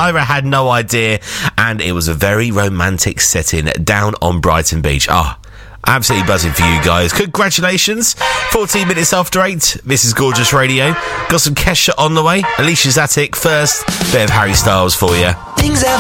Tyra had no idea, and it was a very romantic setting down on Brighton Beach. Absolutely buzzing for you guys. Congratulations. 14 minutes after 8. This is Gorgeous Radio. Got some Kesha on the way. Alicia's Attic first. Bit of Harry Styles for you. Things have